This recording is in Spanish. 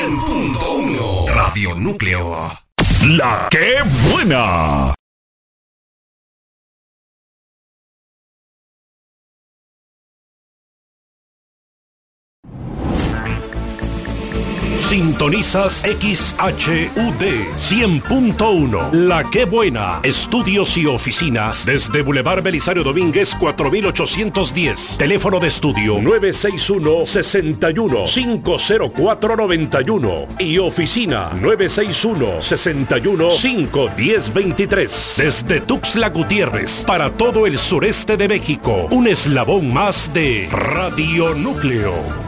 100.1 Radio Núcleo. La que buena. Sintonizas XHUD 100.1. La que buena. Estudios y oficinas desde Boulevard Belisario Domínguez 4810. Teléfono de estudio 961-61-50491 y oficina 961-61-51023. Desde Tuxtla Gutiérrez para todo el sureste de México. Un eslabón más de Radio Núcleo.